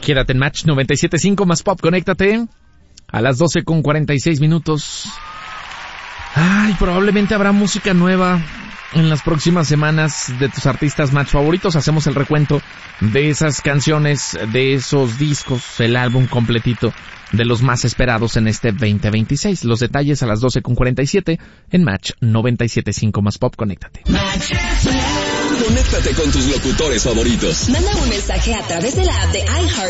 Quédate en Match 97.5 más Pop, conéctate a las 12:46. Ay, probablemente habrá música nueva en las próximas semanas de tus artistas Match favoritos. Hacemos el recuento de esas canciones, de esos discos, el álbum completito de los más esperados en este 2026. Los detalles a las 12:47 en Match 97.5 más Pop, conéctate. Conéctate con tus locutores favoritos. Manda un mensaje a través de la app de iHeart